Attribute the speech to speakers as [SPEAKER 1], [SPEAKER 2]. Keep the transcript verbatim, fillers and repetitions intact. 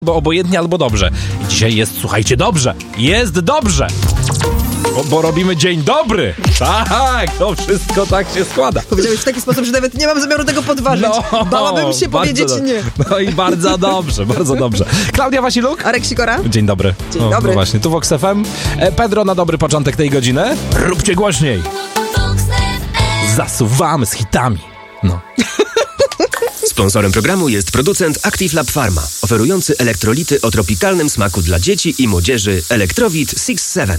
[SPEAKER 1] Bo obojętnie albo dobrze. I dzisiaj jest, słuchajcie, dobrze. Jest dobrze. Bo, bo robimy dzień dobry. Tak, to wszystko tak się składa.
[SPEAKER 2] Powiedziałeś w taki sposób, że nawet nie mam zamiaru tego podważyć. No, Bałabym się powiedzieć
[SPEAKER 1] do...
[SPEAKER 2] nie.
[SPEAKER 1] No i bardzo dobrze, bardzo dobrze. Klaudia Wasiluk.
[SPEAKER 2] Arek Sikora.
[SPEAKER 1] Dzień dobry.
[SPEAKER 2] Dzień
[SPEAKER 1] o,
[SPEAKER 2] dobry.
[SPEAKER 1] No właśnie, tu Vox F M. E, Pedro na dobry początek tej godziny. Róbcie głośniej. Zasuwamy z hitami. No.
[SPEAKER 3] Sponsorem programu jest producent Active Lab Pharma, oferujący elektrolity o tropikalnym smaku dla dzieci i młodzieży Electrowit sześć siedem.